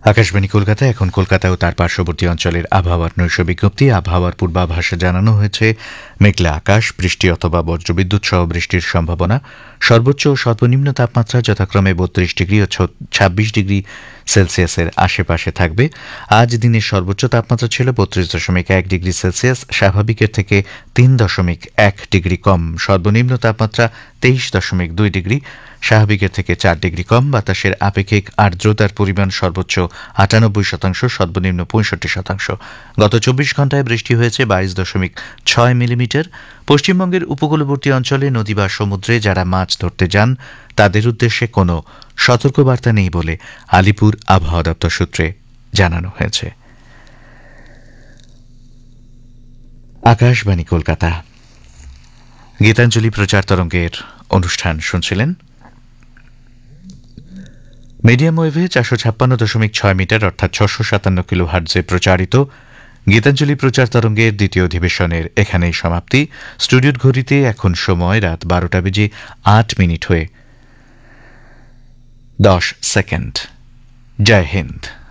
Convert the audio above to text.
আকাশবাণী কলকাতা। এখন কলকাতা ও তার পার্শ্ববর্তী অঞ্চলের আবহাওয়ার নৈশ বিজ্ঞপ্তি। আবহাওয়ার পূর্বাভাসে জানানো হয়েছে মেঘলা আকাশ, বৃষ্টি অথবা বজ্রবিদ্যুৎ সহ বৃষ্টির সম্ভাবনা। সর্বোচ্চ ও সর্বনিম্ন তাপমাত্রা যথাক্রমে ৩২ ডিগ্রি ও ২৬ ডিগ্রি সেলসিয়াসের আশেপাশে থাকবে। আজ দিনের সর্বোচ্চ তাপমাত্রা ছিল ৩২.১ ডিগ্রি সেলসিয়াস, স্বাভাবিকের থেকে ৩.১ ডিগ্রি কম। সর্বনিম্ন তাপমাত্রা ২৩.২ ডিগ্রি, স্বাভাবিকের থেকে ৪ ডিগ্রি কম। বাতাসের আপেক্ষিক আর্দ্রতার পরিমাণ সর্বোচ্চ ৯৮%, সর্বনিম্ন ৬৫%। গত ২৪ ঘণ্টায় বৃষ্টি হয়েছে ২২.৬ মিলিমিটার। পশ্চিমবঙ্গের উপকূলবর্তী অঞ্চলে নদী বা সমুদ্রে যারা মাছ ধরতে যান তাদের উদ্দেশ্যে কোনো সতর্কবার্তা নেই বলে আলিপুর আবহাওয়া দপ্তর সূত্রে জানানো হয়েছে। আকাশবাণী কলকাতা। গীতাঞ্জলি প্রচার তরঙ্গের অনুষ্ঠান শুনছিলেন। মিডিয়াম ওয়েভে ৪৫৬.৬ মিটার অর্থাৎ ৬৫৭ কিলো হার্টজে প্রচারিত গীতাঞ্জলি প্রচার তরঙ্গের দ্বিতীয় অধিবেশনের এখানেই সমাপ্তি। স্টুডিওর ঘড়িতে এখন সময় রাত ১২:০৮ হয়ে ১০ সেকেন্ড। জয় হিন্দ।